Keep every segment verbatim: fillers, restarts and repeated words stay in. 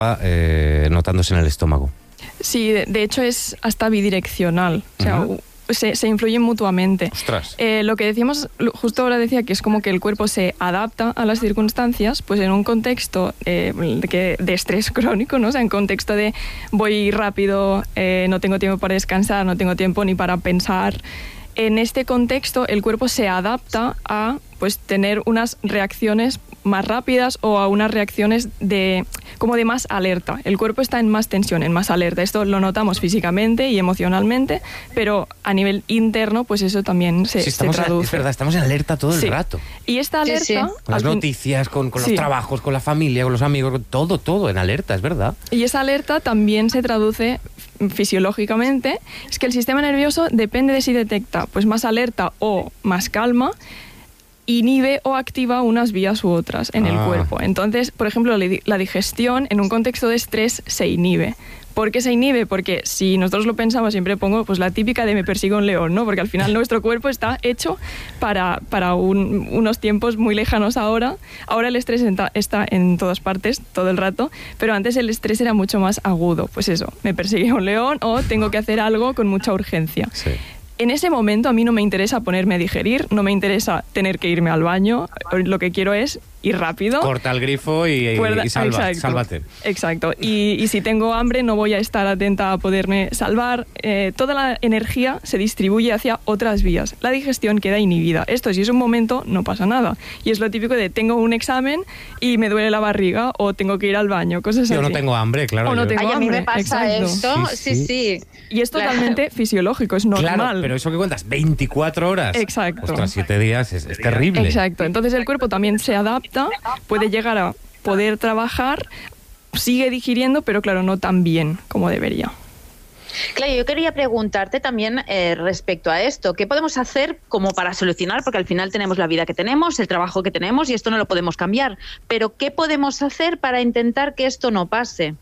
eh, notándose en el estómago. Sí, de, de hecho es hasta bidireccional. O sea, uh-huh. Se, se influyen mutuamente. Ostras. Eh, lo que decíamos, justo ahora decía que es como que el cuerpo se adapta a las circunstancias, pues en un contexto eh, de, que, de estrés crónico, ¿no? O sea, en contexto de voy rápido, eh, no tengo tiempo para descansar, no tengo tiempo ni para pensar. En este contexto, el cuerpo se adapta a pues tener unas reacciones más rápidas o a unas reacciones de como de más alerta. El cuerpo está en más tensión, en más alerta. Esto lo notamos físicamente y emocionalmente, pero a nivel interno, pues eso también se, sí, estamos se traduce. En, es verdad, estamos en alerta todo sí. el rato. Y esta alerta... Sí, sí. Con las fin... noticias, con, con sí. los trabajos, con la familia, con los amigos, con todo, todo en alerta, es verdad. Y esa alerta también se traduce fisiológicamente. Es que el sistema nervioso depende de si detecta pues más alerta o más calma, inhibe o activa unas vías u otras en ah. el cuerpo. Entonces, por ejemplo, la digestión en un contexto de estrés se inhibe. ¿Por qué se inhibe? Porque si nosotros lo pensamos, siempre pongo pues la típica de me persigue un león, ¿no? Porque al final nuestro cuerpo está hecho para, para un, unos tiempos muy lejanos ahora. Ahora el estrés está en todas partes, todo el rato, pero antes el estrés era mucho más agudo. Pues eso, me persigue un león o tengo que hacer algo con mucha urgencia. Sí. En ese momento a mí no me interesa ponerme a digerir, no me interesa tener que irme al baño, lo que quiero es ir rápido. Corta el grifo y, Puerda, y salva, exacto, sálvate. Exacto. Y, y si tengo hambre no voy a estar atenta a poderme salvar. Eh, toda la energía se distribuye hacia otras vías. La digestión queda inhibida. Esto si es un momento no pasa nada. Y es lo típico de tengo un examen y me duele la barriga o tengo que ir al baño, cosas así. Yo no tengo hambre, claro. O no tengo Ay, hambre. A mí me pasa exacto. esto, sí, sí. sí. Y es totalmente claro. fisiológico, es normal. Claro, pero eso que cuentas, veinticuatro horas. Exacto. Ostras, siete días es, es terrible. Exacto. Entonces el cuerpo también se adapta, puede llegar a poder trabajar, sigue digiriendo, pero claro, no tan bien como debería. Claro, yo quería preguntarte también eh, respecto a esto, ¿qué podemos hacer como para solucionar? Porque al final tenemos la vida que tenemos, el trabajo que tenemos y esto no lo podemos cambiar, pero ¿qué podemos hacer para intentar que esto no pase?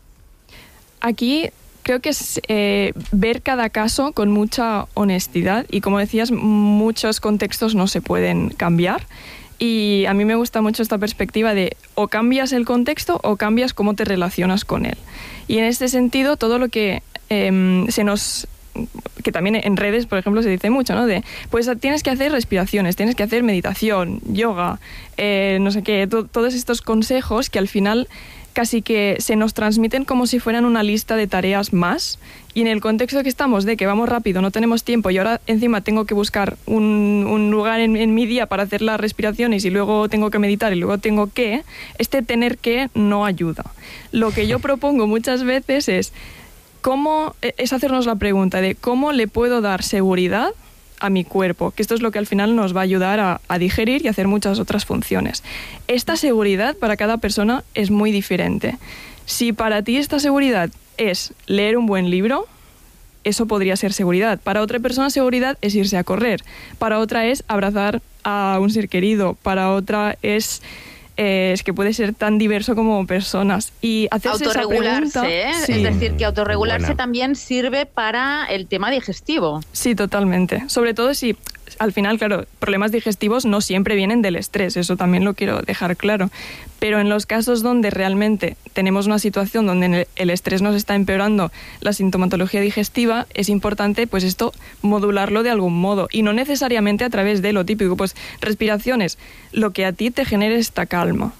Aquí creo que es eh, ver cada caso con mucha honestidad y, como decías, muchos contextos no se pueden cambiar. Y a mí me gusta mucho esta perspectiva de o cambias el contexto o cambias cómo te relacionas con él. Y en este sentido, todo lo que eh, se nos... que también en redes, por ejemplo, se dice mucho, ¿no? De, pues tienes que hacer respiraciones, tienes que hacer meditación, yoga, eh, no sé qué, to- todos estos consejos que al final casi que se nos transmiten como si fueran una lista de tareas más, y en el contexto que estamos de que vamos rápido, no tenemos tiempo y ahora encima tengo que buscar un, un lugar en, en mi día para hacer las respiraciones y luego tengo que meditar y luego tengo que, este tener que no ayuda. Lo que yo propongo muchas veces es, ¿cómo, es hacernos la pregunta de cómo le puedo dar seguridad a mi cuerpo, que esto es lo que al final nos va a ayudar a, a digerir y hacer muchas otras funciones. Esta seguridad para cada persona es muy diferente. Si para ti esta seguridad es leer un buen libro, eso podría ser seguridad. Para otra persona seguridad es irse a correr, para otra es abrazar a un ser querido, para otra es... Eh, es que puede ser tan diverso como personas. Y hacerse autorregularse, esa pregunta, ¿eh? sí. Es decir, que autorregularse Buena. también sirve para el tema digestivo. Sí, totalmente. Sobre todo si, al final, claro, problemas digestivos no siempre vienen del estrés, eso también lo quiero dejar claro. Pero en los casos donde realmente tenemos una situación donde el estrés nos está empeorando la sintomatología digestiva, es importante pues esto modularlo de algún modo y no necesariamente a través de lo típico, pues respiraciones, lo que a ti te genere esta calma.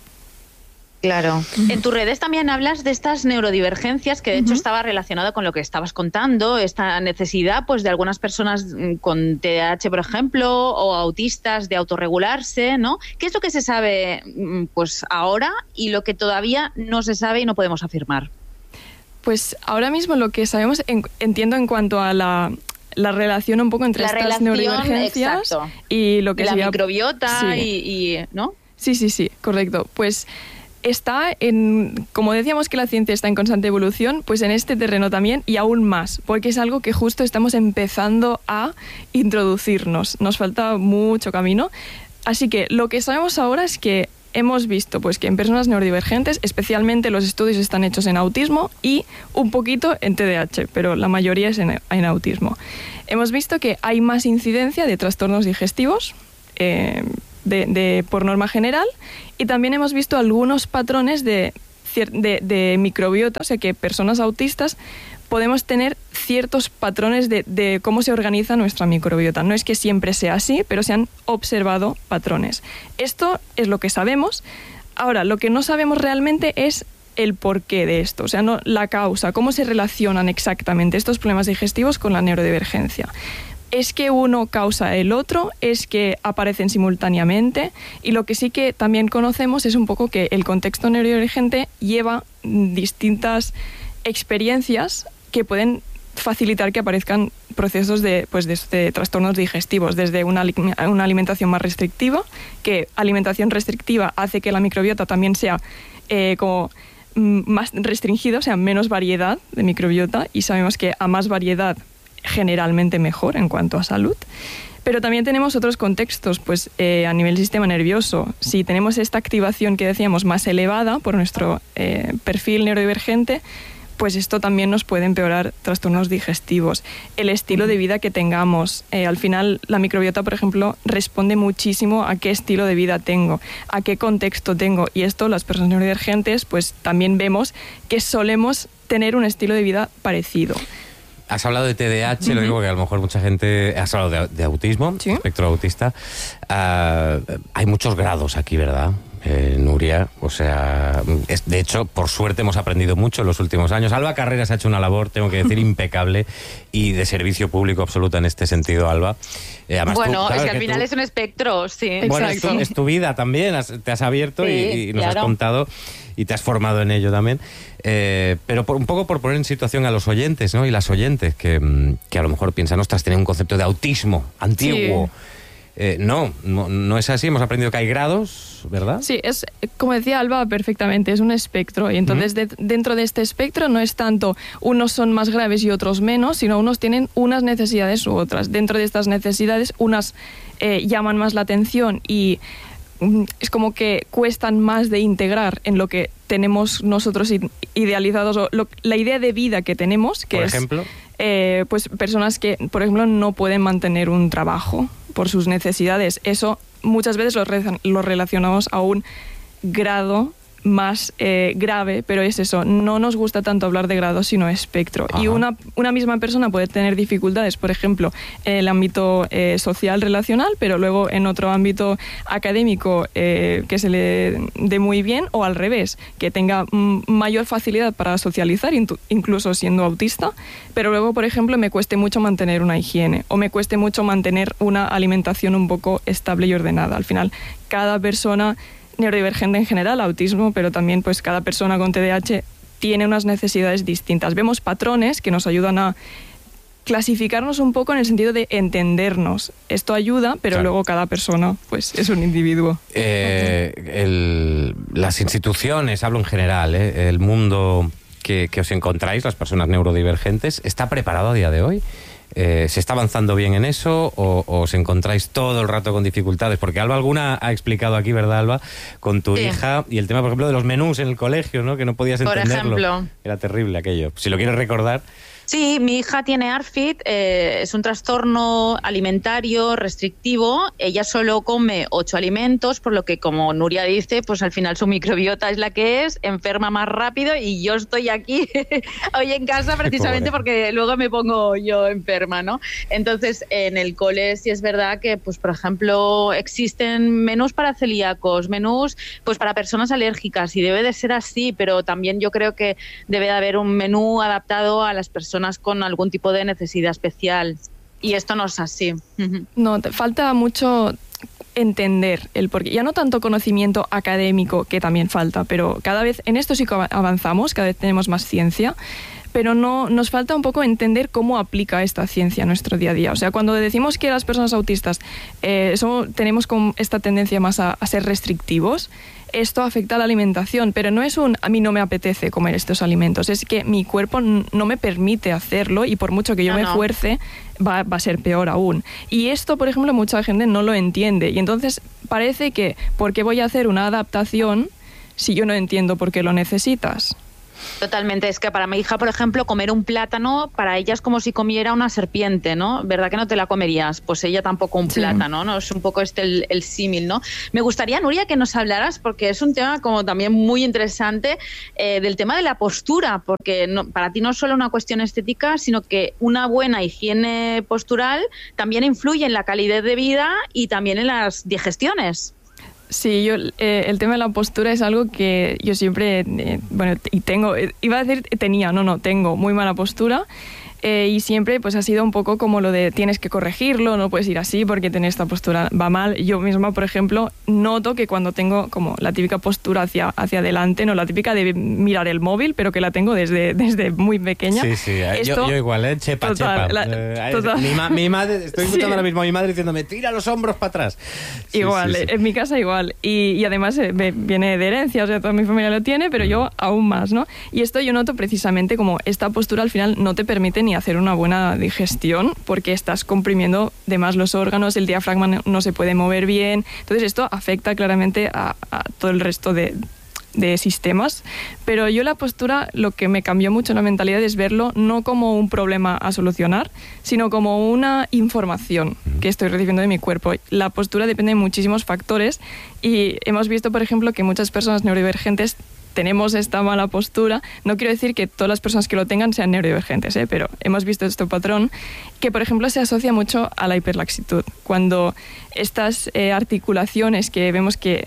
Claro. En tus redes también hablas de estas neurodivergencias que de hecho uh-huh. estaba relacionado con lo que estabas contando, esta necesidad pues de algunas personas con T D A H, por ejemplo, o autistas de autorregularse, ¿no? ¿Qué es lo que se sabe pues ahora y lo que todavía no se sabe y no podemos afirmar? Pues ahora mismo lo que sabemos, en, entiendo en cuanto a la... la relación un poco entre la estas relación, neurodivergencias exacto. y lo que la sería... microbiota sí. y, y... ¿no? Sí, sí, sí, correcto. Pues... está en, como decíamos que la ciencia está en constante evolución, pues en este terreno también y aún más, porque es algo que justo estamos empezando a introducirnos. Nos falta mucho camino. Así que lo que sabemos ahora es que hemos visto pues que en personas neurodivergentes, especialmente los estudios están hechos en autismo y un poquito en T D A H, pero la mayoría es en, en autismo. Hemos visto que hay más incidencia de trastornos digestivos, eh, De, de, por norma general, y también hemos visto algunos patrones de de, de microbiota, o sea que personas autistas podemos tener ciertos patrones de, de cómo se organiza nuestra microbiota. No es que siempre sea así, pero se han observado patrones. Esto es lo que sabemos. Ahora, lo que no sabemos realmente es el porqué de esto, o sea, no la causa, cómo se relacionan exactamente estos problemas digestivos con la neurodivergencia. ¿Es que uno causa el otro? ¿Es que aparecen simultáneamente? Y lo que sí que también conocemos es un poco que el contexto neurodivergente lleva distintas experiencias que pueden facilitar que aparezcan procesos de, pues, de, de trastornos digestivos, desde una, una alimentación más restrictiva, que alimentación restrictiva hace que la microbiota también sea eh, como más restringida, o sea, menos variedad de microbiota, y sabemos que a más variedad generalmente mejor en cuanto a salud. Pero también tenemos otros contextos, pues eh, a nivel sistema nervioso. Si tenemos esta activación que decíamos más elevada por nuestro eh, perfil neurodivergente, pues esto también nos puede empeorar trastornos digestivos. El estilo de vida que tengamos. Eh, al final, la microbiota, por ejemplo, responde muchísimo a qué estilo de vida tengo, a qué contexto tengo. Y esto, las personas neurodivergentes, pues también vemos que solemos tener un estilo de vida parecido. Has hablado de T D A H, uh-huh. Lo digo porque a lo mejor mucha gente... Has hablado de, de autismo, ¿sí? Espectro autista. Uh, hay muchos grados aquí, ¿verdad? Eh, Nuria, o sea, es, de hecho, por suerte hemos aprendido mucho en los últimos años. Alba Carreras ha hecho una labor, tengo que decir, impecable y de servicio público absoluta en este sentido, Alba. Eh, además, bueno, tú, claro, es que al final tú, es un espectro, sí. Bueno, es tu, es tu vida también, has, te has abierto sí, y, y nos claro. has contado y te has formado en ello también. Eh, pero por, un poco por poner en situación a los oyentes, ¿no? Y las oyentes que, que a lo mejor piensan, ostras, tienen un concepto de autismo antiguo. Sí. Eh, no, no, no es así. Hemos aprendido que hay grados, ¿verdad? Sí, es como decía Alba perfectamente, es un espectro. Y entonces uh-huh. de, dentro de este espectro no es tanto unos son más graves y otros menos, sino unos tienen unas necesidades u otras. Dentro de estas necesidades, unas eh, llaman más la atención y mm, es como que cuestan más de integrar en lo que tenemos nosotros idealizados, o lo, la idea de vida que tenemos, que por es ejemplo? Eh, pues personas que, por ejemplo, no pueden mantener un trabajo por sus necesidades. Eso muchas veces lo, re- lo relacionamos a un grado más eh, grave, pero es eso, no nos gusta tanto hablar de grado sino espectro. Ajá. Y una, una misma persona puede tener dificultades, por ejemplo, en el ámbito eh, social relacional, pero luego en otro ámbito académico eh, que se le dé muy bien, o al revés, que tenga m- mayor facilidad para socializar, intu- incluso siendo autista, pero luego, por ejemplo, me cueste mucho mantener una higiene o me cueste mucho mantener una alimentación un poco estable y ordenada. Al final, cada persona neurodivergente en general, autismo, pero también pues cada persona con T D A H tiene unas necesidades distintas. Vemos patrones que nos ayudan a clasificarnos un poco en el sentido de entendernos. Esto ayuda, pero claro. Luego cada persona pues es un individuo. Eh, el, las instituciones, hablo en general, eh, el mundo que, que os encontráis, las personas neurodivergentes, ¿está preparado a día de hoy? Eh, ¿Se está avanzando bien en eso o, o os encontráis todo el rato con dificultades? Porque Alba alguna ha explicado aquí, ¿verdad, Alba? Con tu sí. hija y el tema, por ejemplo, de los menús en el colegio, ¿no? Que no podías entenderlo. Por ejemplo. Era terrible aquello. Si lo quieres recordar... Sí, mi hija tiene A R F I D, eh, es un trastorno alimentario restrictivo. Ella solo come ocho alimentos, por lo que, como Nuria dice, pues al final su microbiota es la que es, enferma más rápido y yo estoy aquí hoy en casa precisamente porque luego me pongo yo enferma, ¿no? Entonces, en el cole sí es verdad que, pues por ejemplo, existen menús para celíacos, menús pues para personas alérgicas y debe de ser así, pero también yo creo que debe de haber un menú adaptado a las personas con algún tipo de necesidad especial y esto no es así. No, te falta mucho entender el porqué, ya no tanto conocimiento académico, que también falta, pero cada vez en esto sí que avanzamos, cada vez tenemos más ciencia, pero no nos falta un poco entender cómo aplica esta ciencia a nuestro día a día. O sea, cuando decimos que las personas autistas eh, somos, tenemos con esta tendencia más a, a ser restrictivos, esto afecta a la alimentación, pero no es un a mí no me apetece comer estos alimentos, es que mi cuerpo no me permite hacerlo y por mucho que yo no, me no. fuerce, va, va a ser peor aún. Y esto, por ejemplo, mucha gente no lo entiende y entonces parece que ¿por qué voy a hacer una adaptación si yo no entiendo por qué lo necesitas? Totalmente, es que para mi hija, por ejemplo, comer un plátano, para ella es como si comiera una serpiente, ¿no? ¿Verdad que no te la comerías? Pues ella tampoco un Sí. plátano, ¿no? Es un poco este el, el símil, ¿no? Me gustaría, Nuria, que nos hablaras, porque es un tema como también muy interesante, eh, del tema de la postura, porque no, para ti no es solo una cuestión estética, sino que una buena higiene postural también influye en la calidad de vida y también en las digestiones. Sí, yo eh, el tema de la postura es algo que yo siempre, eh, bueno, y tengo, eh, iba a decir tenía, no, no, tengo muy mala postura. Eh, y siempre pues ha sido un poco como lo de tienes que corregirlo, no puedes ir así porque tener esta postura va mal. Yo misma, por ejemplo, noto que cuando tengo como la típica postura hacia, hacia adelante, no la típica de mirar el móvil, pero que la tengo desde, desde muy pequeña. Sí, sí, Esto, yo, yo igual, ¿eh? Chepa, total, chepa. la, Eh, total. Mi, ma, mi madre, estoy escuchando Sí. ahora mismo a mi madre diciéndome, tira los hombros para atrás. Sí, Igual, sí, sí. en mi casa igual. Y, y además eh, ve- viene de herencia, o sea, toda mi familia lo tiene, pero yo aún más, ¿no? Y esto yo noto precisamente como esta postura al final no te permite ni hacer una buena digestión porque estás comprimiendo de más los órganos, el diafragma no, no se puede mover bien. Entonces esto afecta claramente a, a todo el resto de, de sistemas. Pero yo la postura, lo que me cambió mucho la mentalidad es verlo no como un problema a solucionar, sino como una información que estoy recibiendo de mi cuerpo. La postura depende de muchísimos factores y hemos visto, por ejemplo, que muchas personas neurodivergentes tenemos esta mala postura. No quiero decir que todas las personas que lo tengan sean neurodivergentes, ¿eh? Pero hemos visto este patrón que, por ejemplo, se asocia mucho a la hiperlaxitud. Cuando estas eh, articulaciones que vemos que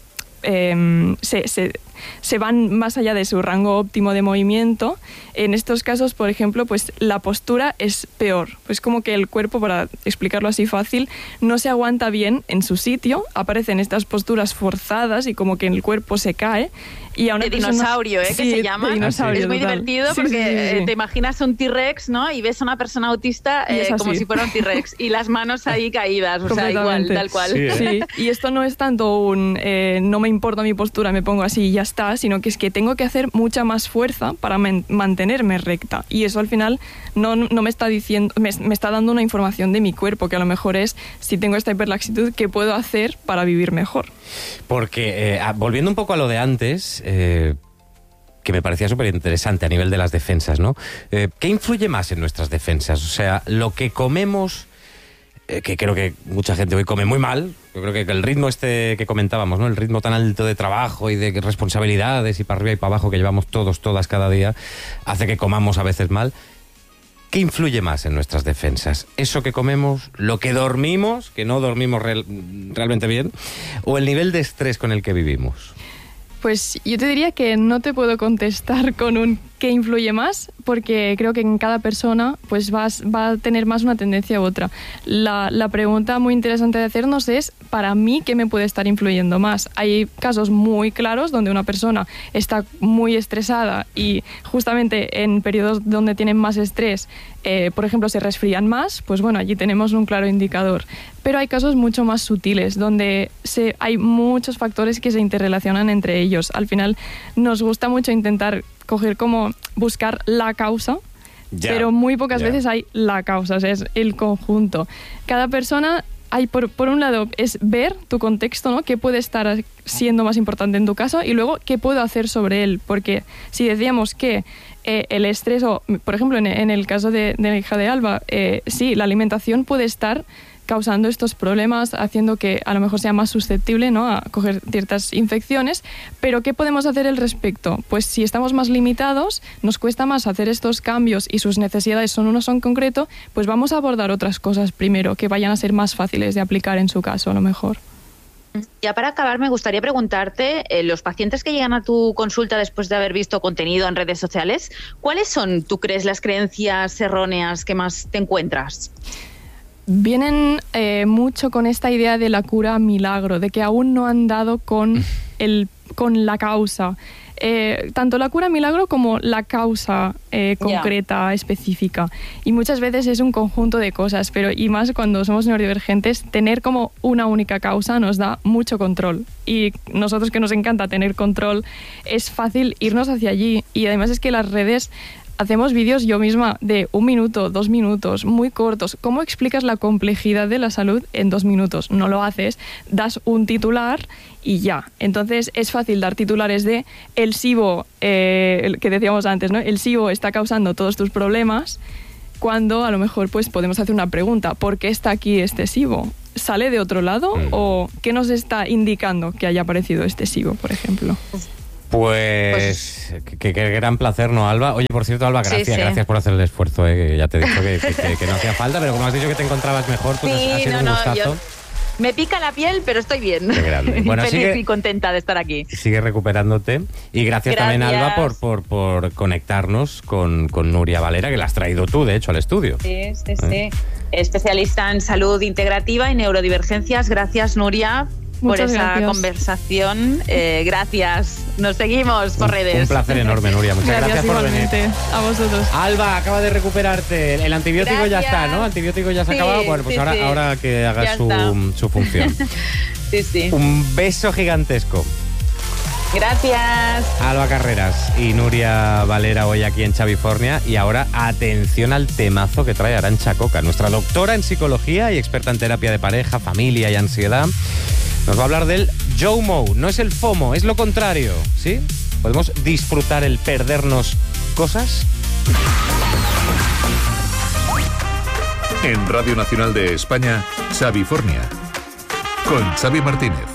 eh, se, se, se van más allá de su rango óptimo de movimiento, en estos casos, por ejemplo, pues la postura es peor. Pues como que el cuerpo, para explicarlo así fácil, no se aguanta bien en su sitio, aparecen estas posturas forzadas y como que el cuerpo se cae. Y a una De persona- dinosaurio, ¿eh? Sí, que se llama. de dinosaurio, es muy total. divertido Sí, porque sí, sí, sí. eh, te imaginas un T-Rex, ¿no? Y ves a una persona autista Y eh, es como así. si fuera un T-Rex y las manos ahí caídas, o sea, igual, Completamente. tal cual. Sí, ¿eh? Sí, y esto no es tanto un eh, no me importa mi postura, me pongo así y ya está, sino que es que tengo que hacer mucha más fuerza para man- mantenerme recta. Y eso al final no, no me está diciendo, me, me está dando una información de mi cuerpo, que a lo mejor es, si tengo esta hiperlaxitud, ¿qué puedo hacer para vivir mejor? Porque, eh, volviendo un poco a lo de antes, eh, que me parecía súper interesante a nivel de las defensas, ¿no? Eh, ¿Qué influye más en nuestras defensas? O sea, lo que comemos, eh, que creo que mucha gente hoy come muy mal. Yo creo que el ritmo este que comentábamos, ¿no? El ritmo tan alto de trabajo y de responsabilidades y para arriba y para abajo que llevamos todos, todas cada día, hace que comamos a veces mal. ¿Qué influye más en nuestras defensas? ¿Eso que comemos, lo que dormimos, que no dormimos real- realmente bien, o el nivel de estrés con el que vivimos? Pues yo te diría que no te puedo contestar con un qué influye más, porque creo que en cada persona pues vas, va a tener más una tendencia u otra. La, la pregunta muy interesante de hacernos es, para mí, ¿qué me puede estar influyendo más? Hay casos muy claros donde una persona está muy estresada y justamente en periodos donde tienen más estrés, eh, por ejemplo, se resfrían más, pues bueno, allí tenemos un claro indicador. Pero hay casos mucho más sutiles, donde se, hay muchos factores que se interrelacionan entre ellos. Al final nos gusta mucho intentar coger como buscar la causa, Ya, pero muy pocas ya. veces hay la causa, o sea, es el conjunto. Cada persona, hay por, por un lado, es ver tu contexto, ¿no? ¿Qué puede estar siendo más importante en tu caso? Y luego, ¿qué puedo hacer sobre él? Porque si decíamos que eh, el estrés, o por ejemplo, en, en el caso de, de la hija de Alba, eh, sí, la alimentación puede estar causando estos problemas, haciendo que a lo mejor sea más susceptible, ¿no?, a coger ciertas infecciones. Pero ¿qué podemos hacer al respecto? Pues si estamos más limitados, nos cuesta más hacer estos cambios y sus necesidades son unos en concreto, pues vamos a abordar otras cosas primero que vayan a ser más fáciles de aplicar en su caso, a lo mejor. Ya para acabar, me gustaría preguntarte, eh, los pacientes que llegan a tu consulta después de haber visto contenido en redes sociales, ¿cuáles son, tú crees, las creencias erróneas que más te encuentras? Vienen eh, mucho con esta idea de la cura milagro, de que aún no han dado con, el, con la causa. Eh, tanto la cura milagro como la causa eh, concreta, yeah. específica. Y muchas veces es un conjunto de cosas, pero y más cuando somos neurodivergentes, tener como una única causa nos da mucho control. Y nosotros que nos encanta tener control, es fácil irnos hacia allí. Y además es que las redes hacemos vídeos yo misma de un minuto, dos minutos, muy cortos. ¿Cómo explicas la complejidad de la salud en dos minutos? No lo haces, das un titular y ya. Entonces es fácil dar titulares de el SIBO, eh, el que decíamos antes, ¿no? El SIBO está causando todos tus problemas, cuando a lo mejor pues podemos hacer una pregunta. ¿Por qué está aquí este SIBO? ¿Sale de otro lado mm. o qué nos está indicando que haya aparecido este SIBO, por ejemplo? Pues, pues qué gran placer, ¿no, Alba? Oye, por cierto, Alba, gracias, sí, sí. gracias por hacer el esfuerzo, ¿eh? Que ya te he dicho que, que, que no hacía falta, pero como has dicho que te encontrabas mejor, pues sí, ha sido no, un gustazo. No, yo... Me pica la piel, pero estoy bien. Qué grande. Bueno, feliz sigue, y contenta de estar aquí. Sigue recuperándote. Y gracias, gracias. también, Alba, por, por, por conectarnos con, con Nuria Valera, que la has traído tú, de hecho, al estudio. Sí, sí, ¿Eh? sí. Especialista en salud integrativa y neurodivergencias. Gracias, Nuria, Muchas por esa gracias. conversación. Eh, gracias. Nos seguimos por redes. Un placer enorme, Nuria. Muchas gracias, gracias por venir. A vosotros. Alba, acaba de recuperarte. El antibiótico gracias. ya está, ¿no? El antibiótico ya se ha sí, acabado. Bueno, pues sí, ahora, sí. ahora que haga su, su función. sí, sí. Un beso gigantesco. Gracias. Alba Carreras y Nuria Valera hoy aquí en Xavifornia. Y ahora atención al temazo que trae Arantxa Coca, nuestra doctora en psicología y experta en terapia de pareja, familia y ansiedad. Nos va a hablar del JOMO. No es el FOMO, es lo contrario, ¿sí? ¿Podemos disfrutar el perdernos cosas? En Radio Nacional de España, Xavifornia, con Xavi Martínez.